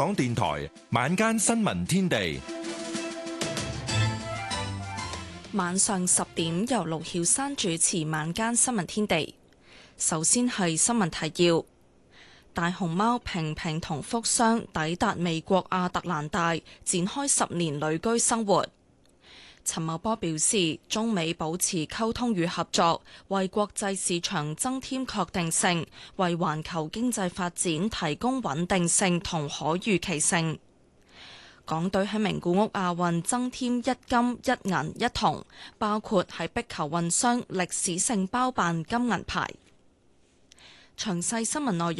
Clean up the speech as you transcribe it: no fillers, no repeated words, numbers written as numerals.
港電台晚間新聞天地， 晚上10點由盧曉珊主持晚間新聞天地。首先係新聞提要：大熊貓平平同福箱抵達美國亞特蘭大，展開10年旅居生活。陳茂波表示，中美保持溝通與合作，為國際市場增添確定性，為環球經濟發展提供穩定性同可預期性。港隊喺名古屋亞運增添1金1銀1銅，包括喺壁球混雙歷史性包辦金銀牌。詳細新聞內容。